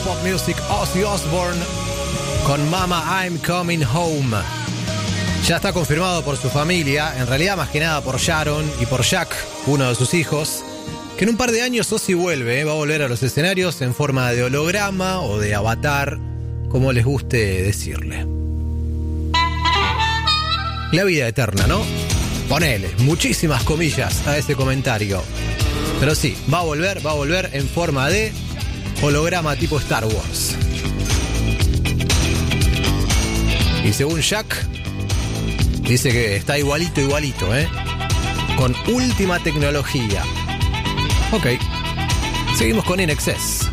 Pop Music, Ozzy Osbourne con Mama I'm Coming Home. Ya está confirmado por su familia, en realidad más que nada por Sharon y por Jack, uno de sus hijos, que en un par de años Ozzy vuelve, va a volver a los escenarios en forma de holograma o de avatar, como les guste decirle. La vida eterna, ¿no? Ponele muchísimas comillas a ese comentario. Pero sí, va a volver en forma de holograma tipo Star Wars. Y según Jack, dice que está igualito, con última tecnología. Ok, seguimos con INXS.